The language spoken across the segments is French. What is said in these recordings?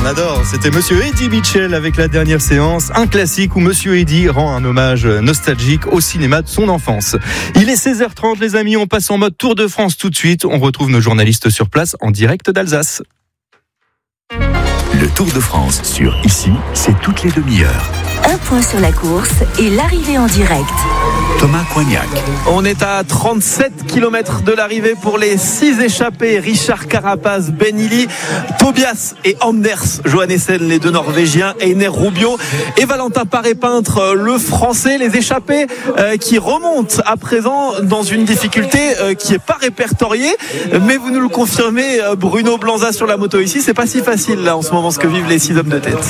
adore. C'était Monsieur Eddie Mitchell avec la dernière séance, un classique où Monsieur Eddie rend un hommage nostalgique au cinéma de son enfance. Il est 16h30 les amis, on passe en mode Tour de France tout de suite. On retrouve nos journalistes sur place en direct d'Alsace. Le Tour de France sur Ici, c'est toutes les demi-heures. Un point sur la course et l'arrivée en direct. Thomas Coignac. On est à 37 km de l'arrivée pour les 6 échappés. Richard Carapaz, Ben Illy, Tobias et Anders Johannessen, les deux Norvégiens, Einer Rubio et Valentin Paré-Peintre, le Français. Les échappés qui remontent à présent dans une difficulté qui n'est pas répertoriée. Mais vous nous le confirmez, Bruno Blanza sur la moto ici, c'est pas si facile là en ce moment ce que vivent les 6 hommes de tête.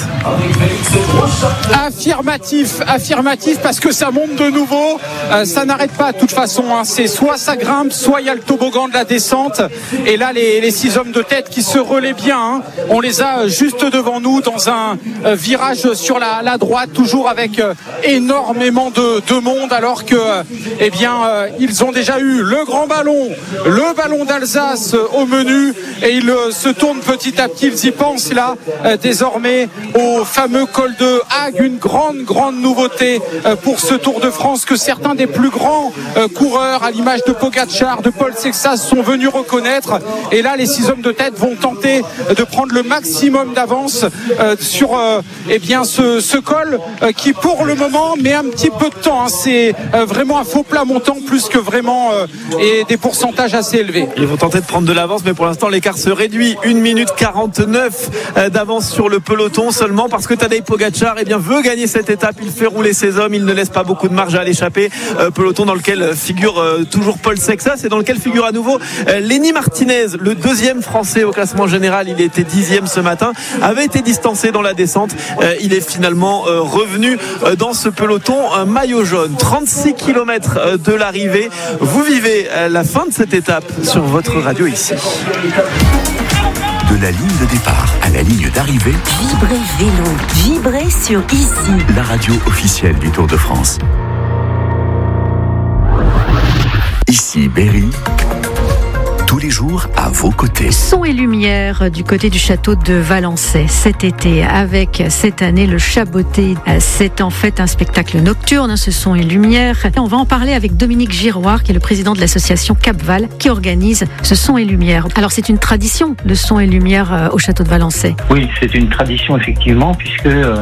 Affirmatif parce que ça monte de nouveau, ça n'arrête pas de toute façon, c'est soit ça grimpe, soit il y a le toboggan de la descente et là les 6 hommes de tête qui se relaient bien, on les a juste devant nous dans un virage sur la droite, toujours avec énormément de monde alors que ils ont déjà eu le ballon d'Alsace au menu et ils se tournent petit à petit, ils y pensent là désormais au fameux col de Hague, une grande nouveauté pour ce Tour de France que certains des plus grands coureurs à l'image de Pogačar, de Paul Sexas sont venus reconnaître et là les 6 hommes de tête vont tenter de prendre le maximum d'avance sur ce col qui pour le moment met un petit peu de temps, c'est vraiment un faux plat montant plus que vraiment et des pourcentages assez élevés. Ils vont tenter de prendre de l'avance mais pour l'instant l'écart se réduit, 1 minute 49 d'avance sur le peloton seulement parce que Tadej Pogačar veut gagner cette étape, il fait rouler ses hommes, il ne laisse pas beaucoup de marge à l'échappée, peloton dans lequel figure toujours Paul Sexas et dans lequel figure à nouveau Lenny Martinez, le deuxième français au classement général, il était 10e ce matin, avait été distancé dans la descente, il est finalement revenu dans ce peloton maillot jaune. 36 km de l'arrivée, vous vivez la fin de cette étape sur votre radio ici. De la ligne de départ à la ligne d'arrivée, Vibrez vélo, vibrez sur Ici. la radio officielle du Tour de France. Ici Berry, tous les jours à vos côtés. Son et lumière du côté du château de Valençay cet été avec cette année le Chaboté. C'est en fait un spectacle nocturne, ce son et lumière. On va en parler avec Dominique Giroir qui est le président de l'association Cap-Val qui organise ce son et lumière. Alors c'est une tradition le son et lumière au château de Valençay. Oui, c'est une tradition effectivement puisque